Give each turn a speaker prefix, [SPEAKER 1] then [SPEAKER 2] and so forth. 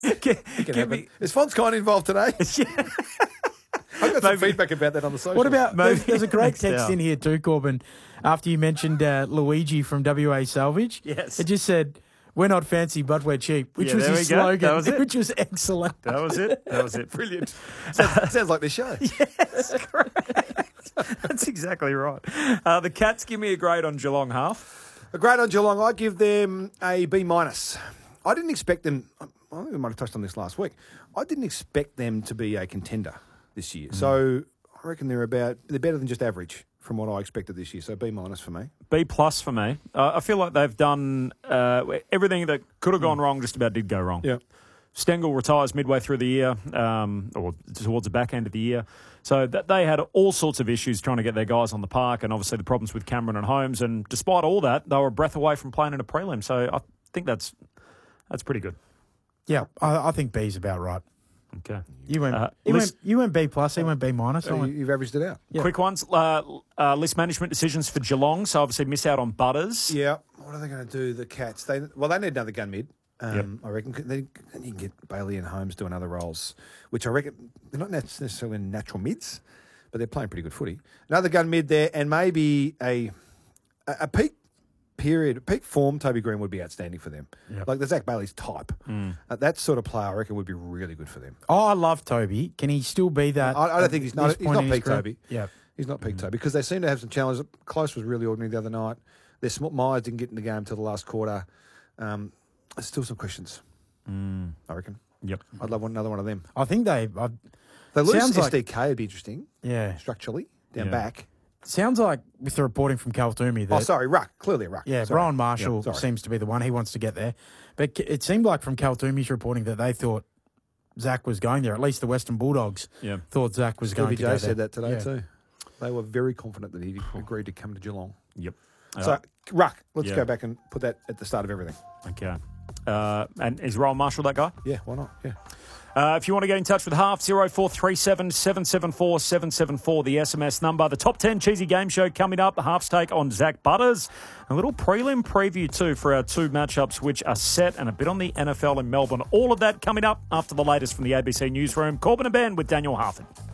[SPEAKER 1] Give me... Is Fonskine involved today? I've got some feedback about that on the social.
[SPEAKER 2] What about, there's a great text in here too, Corbin, after you mentioned Luigi from WA Salvage.
[SPEAKER 3] Yes.
[SPEAKER 2] It just said, "We're not fancy, but we're cheap," which was his slogan,
[SPEAKER 3] that was it.
[SPEAKER 2] which was excellent.
[SPEAKER 3] That was it.
[SPEAKER 1] Brilliant. Sounds like this show.
[SPEAKER 3] Yes, correct. That's exactly right. The Cats give me a grade on Geelong half.
[SPEAKER 1] A grade on Geelong, I give them a B-. I didn't expect them, I think we might have touched on this last week, I didn't expect them to be a contender this year. So I reckon they're better than just average from what I expected this year. So B- for me.
[SPEAKER 3] B+ for me. I feel like they've done everything that could have gone wrong just about did go wrong.
[SPEAKER 1] Yeah.
[SPEAKER 3] Stengel retires midway through the year, or towards the back end of the year. So they had all sorts of issues trying to get their guys on the park, and obviously the problems with Cameron and Holmes. And despite all that, they were a breath away from playing in a prelim. So I think that's pretty good.
[SPEAKER 2] Yeah, I think B's about right.
[SPEAKER 3] Okay.
[SPEAKER 2] You went B+, he went B+.
[SPEAKER 1] You've averaged it out.
[SPEAKER 2] Yeah.
[SPEAKER 3] Quick ones. List management decisions for Geelong. So obviously miss out on Butters.
[SPEAKER 1] Yeah. What are they going to do, the Cats? They need another gun mid.
[SPEAKER 3] Yep.
[SPEAKER 1] I reckon you can get Bailey and Holmes doing other roles, which I reckon they're not necessarily natural mids, but they're playing pretty good footy. Another gun mid there, and maybe a peak form. Toby Green would be outstanding for them.
[SPEAKER 2] Yep.
[SPEAKER 1] Like the Zach Bailey's type. That sort of player, I reckon, would be really good for them.
[SPEAKER 2] Oh, I love Toby. Can he still be that?
[SPEAKER 1] I don't think he's not peak Toby.
[SPEAKER 2] Yeah.
[SPEAKER 1] He's not peak Toby because they seem to have some challenges. Close was really ordinary the other night. Myers didn't get in the game until the last quarter. There's still some questions, I reckon.
[SPEAKER 3] Yep.
[SPEAKER 1] I'd love another one of them.
[SPEAKER 2] I think they
[SPEAKER 1] lose
[SPEAKER 2] sounds
[SPEAKER 1] SDK would be interesting.
[SPEAKER 2] Yeah.
[SPEAKER 1] Structurally, down back.
[SPEAKER 2] Sounds like with the reporting from Kaltumi that...
[SPEAKER 1] Ruck. Clearly a Ruck.
[SPEAKER 2] Yeah,
[SPEAKER 1] sorry.
[SPEAKER 2] Brian Marshall seems to be the one. He wants to get there. But it seemed like from Kaltumi's reporting that they thought Zach was going there. At least the Western Bulldogs thought Zach was going to go there.
[SPEAKER 1] said that today too. They were very confident that he agreed to come to Geelong.
[SPEAKER 3] Yep.
[SPEAKER 1] So, Ruck, let's go back and put that at the start of everything.
[SPEAKER 3] Okay. And is Rowan Marshall that guy?
[SPEAKER 1] Yeah, why not? Yeah.
[SPEAKER 3] If you want to get in touch with Half, 0437 774 774, the SMS number. The Top 10 Cheesy Game Show coming up. Half's take on Zach Butters. A little prelim preview too for our two matchups which are set, and a bit on the NFL in Melbourne. All of that coming up after the latest from the ABC Newsroom. Corbin and Ben with Daniel Harford.